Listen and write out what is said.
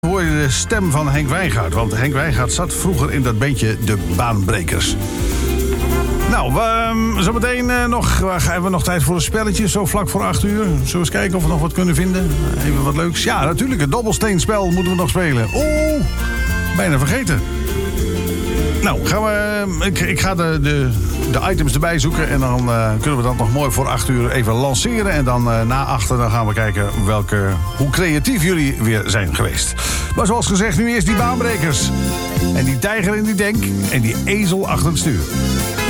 Hoor je de stem van Henk Wijngaard. Want Henk Wijngaard zat vroeger in dat bandje De Baanbrekers. Nou, zometeen hebben we nog tijd voor een spelletje. Zo vlak voor 8 uur. Zullen we eens kijken of we nog wat kunnen vinden? Even wat leuks. Ja, natuurlijk. Het dobbelsteenspel moeten we nog spelen. Oeh, bijna vergeten. Nou, ik ga de items erbij zoeken. En dan kunnen we dat nog mooi voor 8 uur even lanceren. En dan na 8 dan gaan we kijken hoe creatief jullie weer zijn geweest. Maar zoals gezegd, nu eerst die baanbrekers. En die tijger in die denk. En die ezel achter het stuur.